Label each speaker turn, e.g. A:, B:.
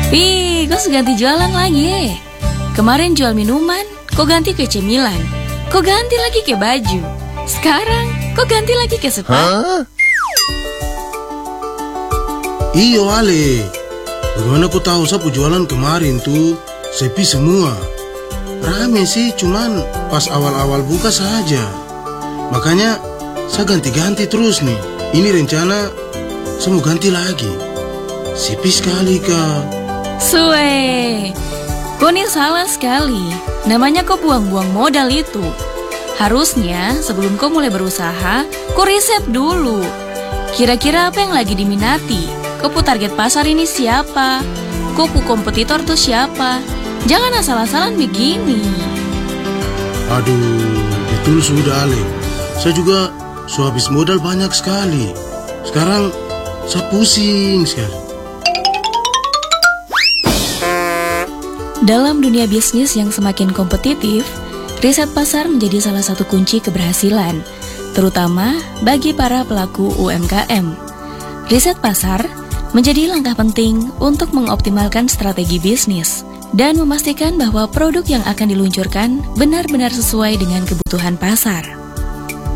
A: Wih, kok ganti jualan lagi? Kemarin jual minuman, kok ganti ke cemilan? Kok ganti lagi ke baju? Sekarang, kok ganti lagi ke sepatu?
B: Iyo Ale, bagaimana kau tahu sapu jualan kemarin tuh sepi semua. Rame sih, cuman pas awal-awal buka saja. Makanya saya ganti-ganti terus nih. Ini rencana saya mau ganti lagi. Sepi sekali Kak.
A: Sue, kau nih salah sekali. Namanya kau buang-buang modal itu. Harusnya sebelum kau mulai berusaha, kau riset dulu. Kira-kira apa yang lagi diminati? Kau target pasar ini siapa? Kau kompetitor tuh siapa? Jangan asal-asalan begini.
B: Aduh, betul sudah Ale. Saya juga habis modal banyak sekali. Sekarang saya pusing sekali.
A: Dalam dunia bisnis yang semakin kompetitif, riset pasar menjadi salah satu kunci keberhasilan, terutama bagi para pelaku UMKM. Riset pasar menjadi langkah penting untuk mengoptimalkan strategi bisnis dan memastikan bahwa produk yang akan diluncurkan benar-benar sesuai dengan kebutuhan pasar.